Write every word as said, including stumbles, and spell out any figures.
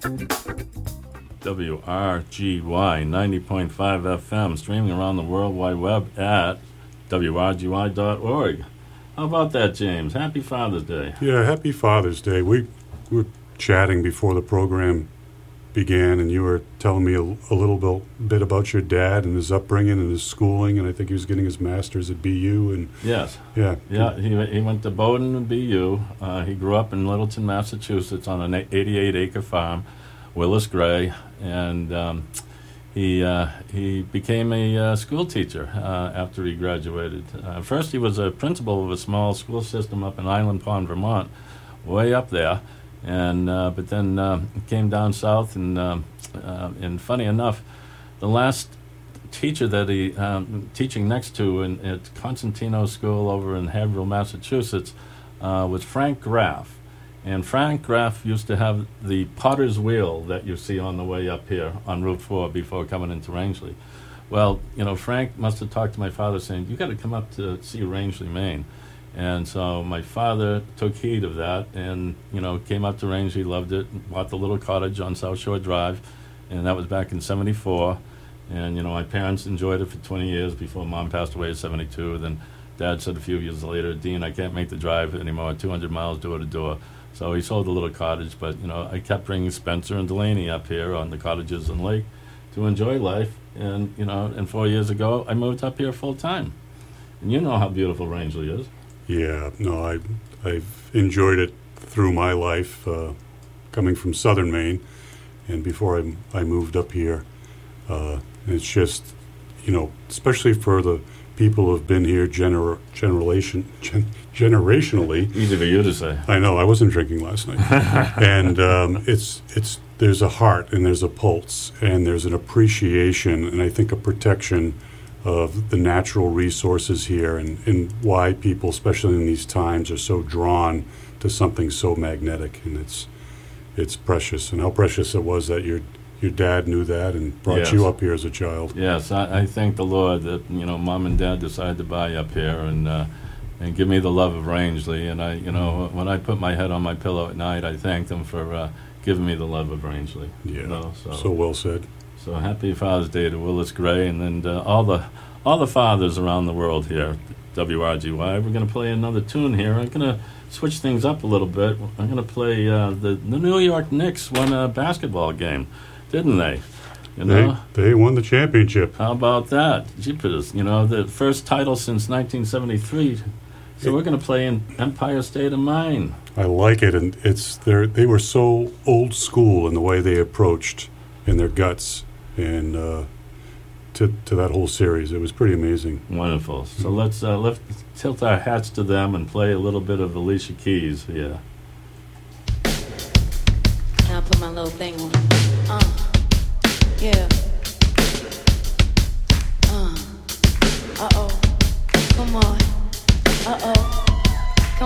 W R G Y ninety point five F M, streaming around the World Wide Web at W R G Y dot org. How about that, James? Happy Father's Day. Yeah, happy Father's Day. We were chatting before the program began, and you were telling me a, a little bit, bit about your dad and his upbringing and his schooling, and I think he was getting his master's at B U. And Yes. Yeah. Yeah, he he went to Bowdoin and B U. Uh, he grew up in Littleton, Massachusetts on an eighty-eight acre farm, Willis Gray, and um, he uh, he became a uh, school teacher uh, after he graduated. Uh, first, he was a principal of a small school system up in Island Pond, Vermont, way up there, and uh, but then uh, came down south. And uh, uh, and funny enough, the last teacher that he um, teaching next to in, at Constantino School over in Haverhill, Massachusetts, uh, was Frank Graff. And Frank Graff used to have the potter's wheel that you see on the way up here on Route four before coming into Rangeley. Well, you know, Frank must have talked to my father saying, you got to come up to see Rangeley, Maine. And so my father took heed of that and, you know, came up to Rangeley, loved it, bought the little cottage on South Shore Drive, and that was back in seventy-four. And, you know, my parents enjoyed it for twenty years before Mom passed away at seventy-two. Then Dad said a few years later, Dean, I can't make the drive anymore, two hundred miles door to door. So he sold the little cottage, but, you know, I kept bringing Spencer and Delaney up here on the cottages and lake to enjoy life. And, you know, and four years ago, I moved up here full time. And you know how beautiful Rangeley is. Yeah, no, I, I've enjoyed it through my life, uh, coming from southern Maine, and before I, I moved up here. Uh, it's just, you know, especially for the people who have been here gener- generation, gen- generationally. Easy for you to say. I know, I wasn't drinking last night. and um, it's it's there's a heart and there's a pulse and there's an appreciation and I think a protection of the natural resources here and, and why people, especially in these times, are so drawn to something so magnetic. And it's it's precious. And how precious it was that your your dad knew that and brought Yes. you up here as a child. Yes, I, I thank the Lord that, you know, Mom and Dad decided to buy up here and uh, and give me the love of Rangeley. And I, you know, when I put my head on my pillow at night, I thank them for uh, giving me the love of Rangeley. Yeah, You know, so, so well said. so happy Father's Day to Willis Gray and then uh, all the all the fathers around the world here, W R G Y. We're going to play another tune here. I'm going to switch things up a little bit. I'm going to play uh, the the New York Knicks won a basketball game, didn't they? You know. They, they won the championship. How about that? Jeepers, you know, the first title since nineteen seventy-three. So we're going to play in Empire State of Mind. I like it, and it's they they were so old school in the way they approached in their guts and uh, to to that whole series. It was pretty amazing. Wonderful. So let's uh, let's tilt our hats to them and play a little bit of Alicia Keys here. I'll put my little thing on. Uh, yeah.